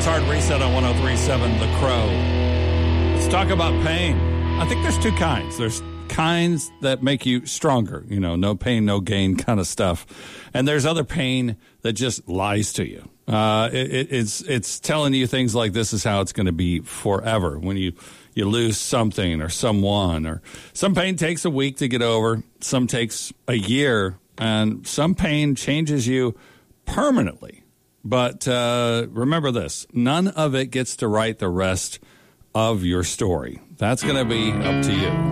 It's Hard Reset on 103.7 The Crow. Let's talk about pain. I think there's two kinds. There's kinds that make you stronger, no pain, no gain kind of stuff. And there's other pain that just lies to you. It's telling you things like this is how it's going to be forever. When you lose something or someone, or some pain takes a week to get over, some takes a year, and some pain changes you permanently. But remember this, none of it gets to write the rest of your story. That's going to be up to you.